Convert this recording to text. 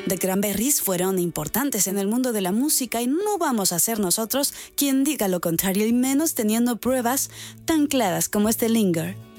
The Cranberries fueron importantes en el mundo de la música y no vamos a ser nosotros quien diga lo contrario, y menos teniendo pruebas tan claras como este Linger.